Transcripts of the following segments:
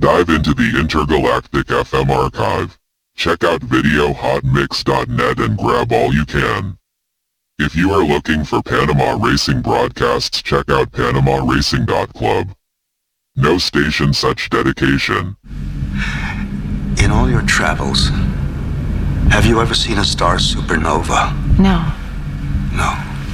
Dive into the Intergalactic FM archive. Check out videohotmix.net and grab all you can. If you are looking for Panama Racing broadcasts, check out PanamaRacing.club. No station such dedication. In all your travels, have you ever seen a star supernova? No. No.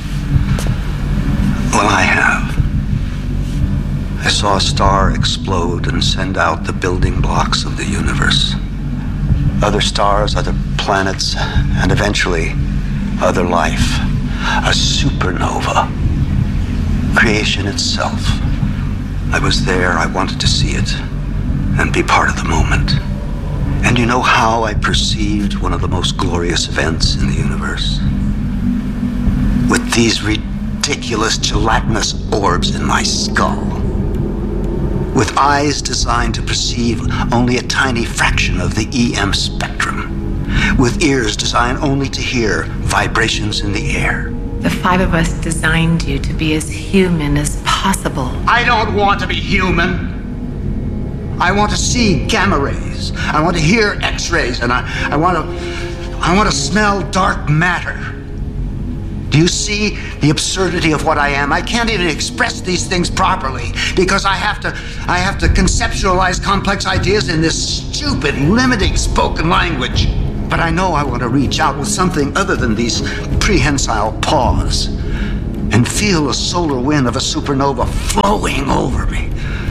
Well, I have. I saw a star explode and send out the building blocks of the universe. Other stars, other planets, and eventually, other life. A supernova. Creation itself. I was there, I wanted to see it, and be part of the moment. And you know how I perceived one of the most glorious events in the universe? With these ridiculous gelatinous orbs in my skull. With eyes designed to perceive only a tiny fraction of the EM spectrum. With ears designed only to hear vibrations in the air. The five of us designed you to be as human as possible. I don't want to be human. I want to see gamma rays. I want to hear X-rays, and I want to smell dark matter. Do you see the absurdity of what I am? I can't even express these things properly because I have to conceptualize complex ideas in this stupid, limiting spoken language. But I know I want to reach out with something other than these prehensile paws and feel the solar wind of a supernova flowing over me.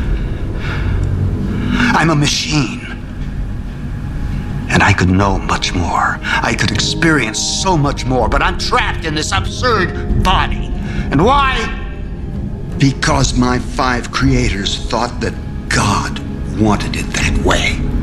I'm a machine. And I could know much more. I could experience so much more, but I'm trapped in this absurd body. And why? Because my five creators thought that God wanted it that way.